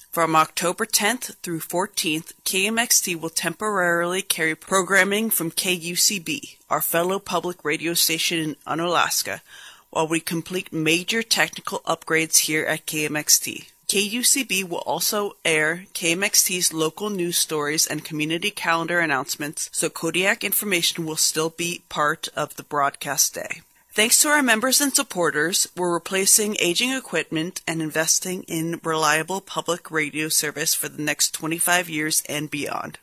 From October 10th through 14th, KMXT will temporarily carry programming from KUCB, our fellow public radio station in Unalaska, while we complete major technical upgrades here at KMXT. KUCB will also air KMXT's local news stories and community calendar announcements, so Kodiak information will still be part of the broadcast day. Thanks to our members and supporters, we're replacing aging equipment and investing in reliable public radio service for the next 25 years and beyond.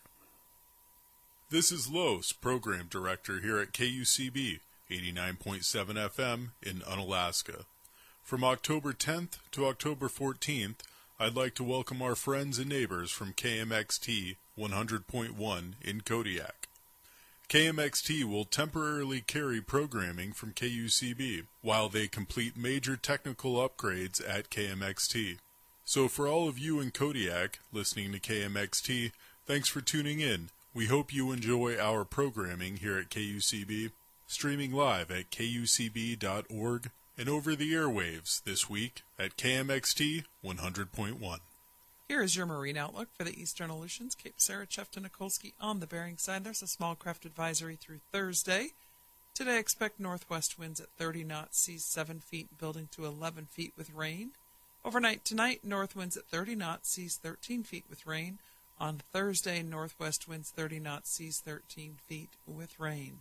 This is Los, Program Director here at KUCB, 89.7 FM in Unalaska. From October 10th to October 14th, I'd like to welcome our friends and neighbors from KMXT 100.1 in Kodiak. KMXT will temporarily carry programming from KUCB while they complete major technical upgrades at KMXT. So for all of you in Kodiak listening to KMXT, thanks for tuning in. We hope you enjoy our programming here at KUCB, streaming live at kucb.org and over the airwaves this week at KMXT 100.1. Here is your marine outlook for the Eastern Aleutians, Cape Sarachef to Nikolsky on the Bering side. There's a small craft advisory through Thursday. Today expect northwest winds at 30 knots, seas 7 feet, building to 11 feet with rain. Overnight tonight, north winds at 30 knots, seas 13 feet with rain. On Thursday, northwest winds 30 knots, seas 13 feet with rain.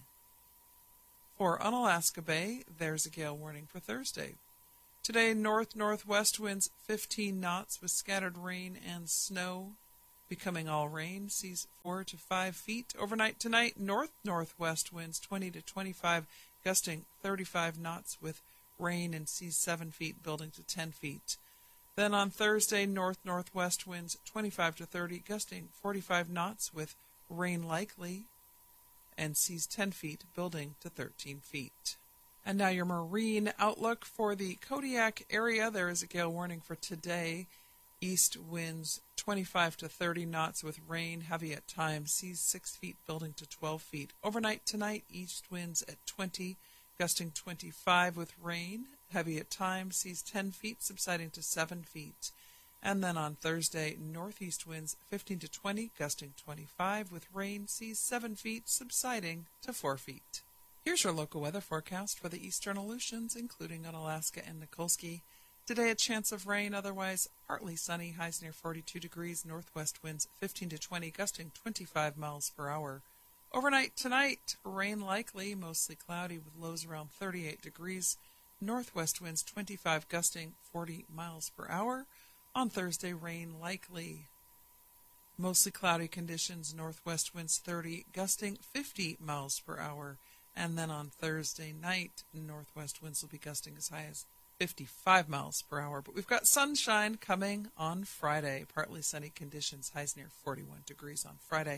For Unalaska Bay, there's a gale warning for Thursday. Today, north-northwest winds 15 knots with scattered rain and snow, becoming all rain, seas 4 to 5 feet. Overnight tonight, north-northwest winds 20 to 25, gusting 35 knots with rain and seas 7 feet, building to 10 feet. Then on Thursday, north-northwest winds 25 to 30, gusting 45 knots with rain likely, and seas 10 feet, building to 13 feet. And now your marine outlook for the Kodiak area. There is a gale warning for today. East winds 25 to 30 knots with rain, heavy at times, seas 6 feet, building to 12 feet. Overnight tonight, east winds at 20, gusting 25 with rain, heavy at times, seas 10 feet, subsiding to 7 feet. And then on Thursday, northeast winds 15 to 20, gusting 25 with rain, seas 7 feet, subsiding to 4 feet. Here's your local weather forecast for the Eastern Aleutians, including Unalaska and Nikolsky. Today, a chance of rain, otherwise partly sunny, highs near 42 degrees, northwest winds 15 to 20, gusting 25 miles per hour. Overnight tonight, rain likely, mostly cloudy with lows around 38 degrees, northwest winds 25, gusting 40 miles per hour. On Thursday, rain likely. Mostly cloudy conditions, northwest winds 30, gusting 50 miles per hour. And then on Thursday night, northwest winds will be gusting as high as 55 miles per hour. But we've got sunshine coming on Friday. Partly sunny conditions, highs near 41 degrees on Friday.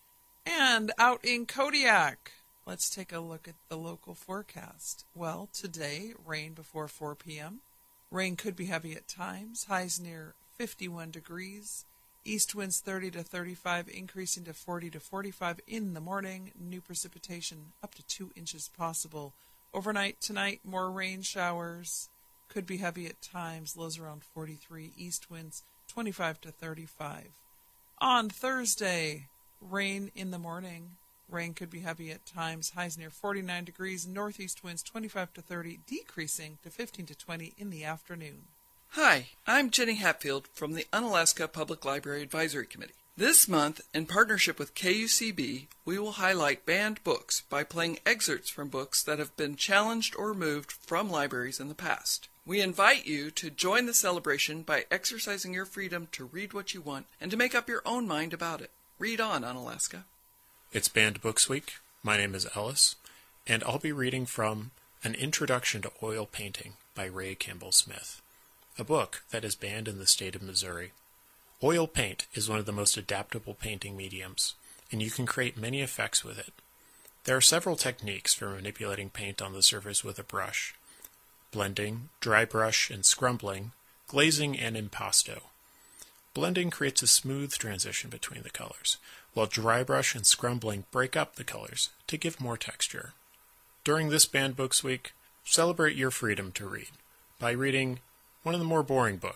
And out in Kodiak, let's take a look at the local forecast. Well, today, rain before 4 p.m. Rain could be heavy at times, highs near 51 degrees. East winds 30 to 35, increasing to 40 to 45 in the morning. New precipitation up to 2 inches possible. Overnight tonight, more rain showers. Could be heavy at times, lows around 43. East winds 25 to 35. On Thursday, rain in the morning. Rain could be heavy at times, highs near 49 degrees, northeast winds 25 to 30, decreasing to 15 to 20 in the afternoon. Hi, I'm Jenny Hatfield from the Unalaska Public Library Advisory Committee. This month, in partnership with KUCB, we will highlight banned books by playing excerpts from books that have been challenged or removed from libraries in the past. We invite you to join the celebration by exercising your freedom to read what you want and to make up your own mind about it. Read on, Unalaska. It's Banned Books Week. My name is Ellis, and I'll be reading from An Introduction to Oil Painting by Ray Campbell Smith, a book that is banned in the state of Missouri. Oil paint is one of the most adaptable painting mediums, and you can create many effects with it. There are several techniques for manipulating paint on the surface with a brush: blending, dry brush and scrumbling, glazing, and impasto. Blending creates a smooth transition between the colors, while dry brush and scrumbling break up the colors to give more texture. During this Banned Books Week, celebrate your freedom to read by reading one of the more boring books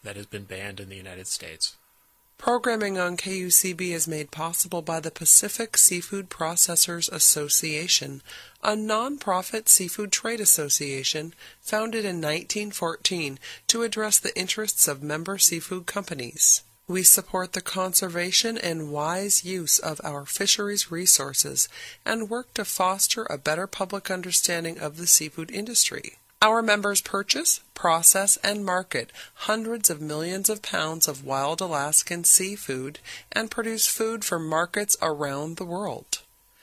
that has been banned in the United States. Programming on KUCB is made possible by the Pacific Seafood Processors Association, a nonprofit seafood trade association founded in 1914 to address the interests of member seafood companies. We support the conservation and wise use of our fisheries resources and work to foster a better public understanding of the seafood industry. Our members purchase, process, and market hundreds of millions of pounds of wild Alaskan seafood and produce food for markets around the world.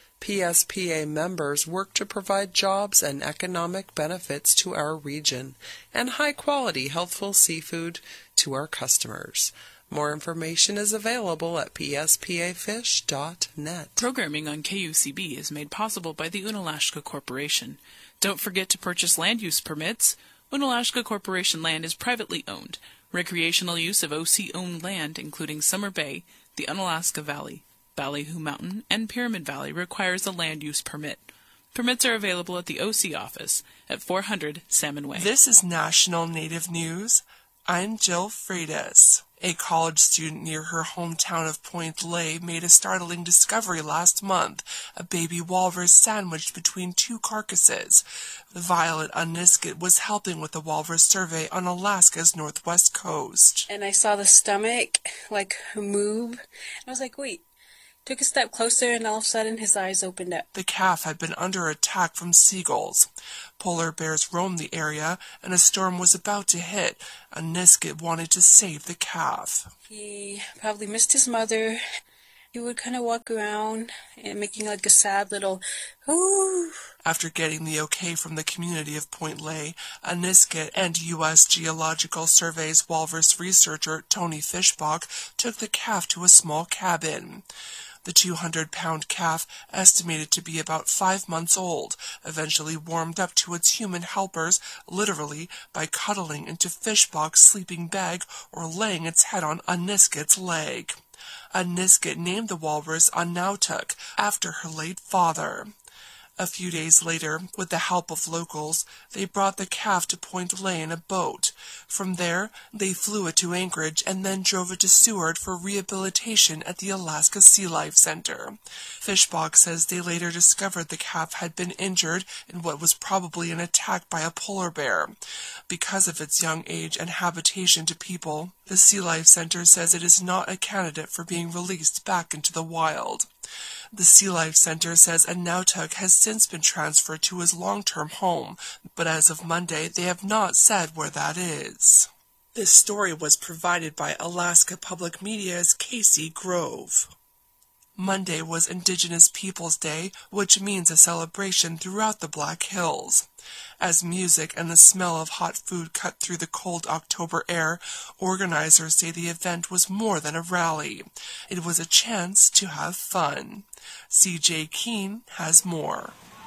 PSPA members work to provide jobs and economic benefits to our region and high-quality, healthful seafood to our customers. More information is available at pspafish.net. Programming on KUCB is made possible by the Unalaska Corporation. Don't forget to purchase land use permits. Unalaska Corporation land is privately owned. Recreational use of OC-owned land, including Summer Bay, the Unalaska Valley, Ballyhoo Mountain, and Pyramid Valley, requires a land use permit. Permits are available at the OC office at 400 Salmon Way. This is National Native News. I'm Jill Freitas. A college student near her hometown of Point Lay made a startling discovery last month, a baby walrus sandwiched between two carcasses. Violet Unisket was helping with the walrus survey on Alaska's northwest coast. And I saw the stomach, move. And I was like, wait. Took a step closer, and all of a sudden his eyes opened up. The calf had been under attack from seagulls. Polar bears roamed the area, and a storm was about to hit. Unisket wanted to save the calf. He probably missed his mother. He would kind of walk around and making a sad little ooh. After getting the okay from the community of Point Lay, Unisket and U.S. Geological Survey's walrus researcher Tony Fishbach took the calf to a small cabin. The 200-pound calf, estimated to be about 5 months old, eventually warmed up to its human helpers, literally by cuddling into Fishbach's sleeping bag or laying its head on Unisket's leg. Unisket named the walrus Anautuk after her late father. A few days later, with the help of locals, they brought the calf to Point Lay in a boat. From there, they flew it to Anchorage and then drove it to Seward for rehabilitation at the Alaska Sea Life Center. Fishbach says they later discovered the calf had been injured in what was probably an attack by a polar bear. Because of its young age and habitation to people, the Sea Life Center says it is not a candidate for being released back into the wild. The Sea Life Center says Anautuk has since been transferred to his long-term home, but as of Monday, they have not said where that is. This story was provided by Alaska Public Media's Casey Grove. Monday was Indigenous Peoples Day, which means a celebration throughout the Black Hills. As music and the smell of hot food cut through the cold October air, organizers say the event was more than a rally. It was a chance to have fun. C.J. Keene has more.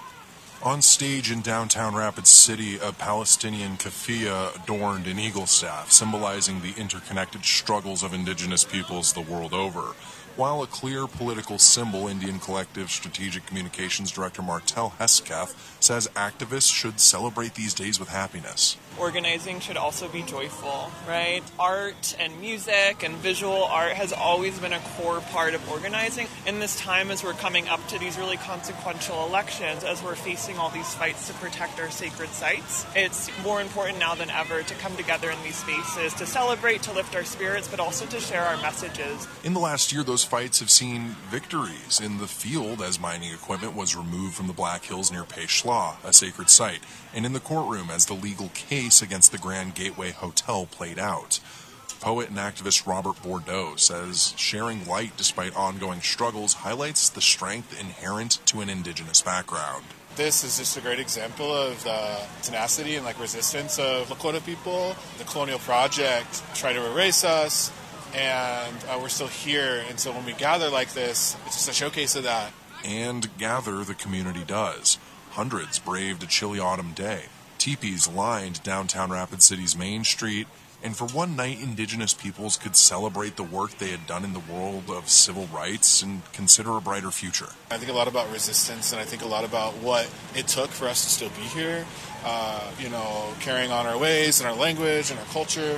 On stage in downtown Rapid City, a Palestinian keffiyeh adorned an eagle staff, symbolizing the interconnected struggles of indigenous peoples the world over. While a clear political symbol, Indian Collective Strategic Communications Director Martel Hesketh says activists should celebrate these days with happiness. Organizing should also be joyful, right? Art and music and visual art has always been a core part of organizing. In this time, as we're coming up to these really consequential elections, as we're facing all these fights to protect our sacred sites, it's more important now than ever to come together in these spaces, to celebrate, to lift our spirits, but also to share our messages. In the last year, those fights have seen victories in the field as mining equipment was removed from the Black Hills near Peshla, a sacred site, and in the courtroom as the legal case against the Grand Gateway Hotel played out. Poet and activist Robert Bordeaux says sharing light despite ongoing struggles highlights the strength inherent to an indigenous background. This is just a great example of the tenacity and resistance of Lakota people. The colonial project tried to erase us, and we're still here. And so when we gather like this, it's just a showcase of that. And gather the community does. Hundreds braved a chilly autumn day. Teepees lined downtown Rapid City's Main Street, and for one night, indigenous peoples could celebrate the work they had done in the world of civil rights and consider a brighter future. I think a lot about resistance, and I think a lot about what it took for us to still be here, carrying on our ways and our language and our culture,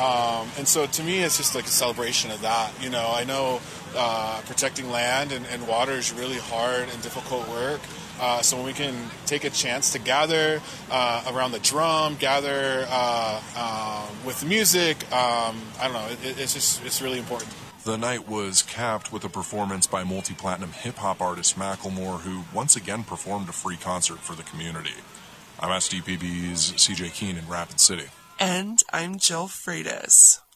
And so to me, it's just like a celebration of that. You know, I know protecting land and water is really hard and difficult work. So when we can take a chance to gather around the drum, gather with music, I don't know, it's really important. The night was capped with a performance by multi-platinum hip-hop artist Macklemore, who once again performed a free concert for the community. I'm SDPB's CJ Keene in Rapid City. And I'm Jill Freitas.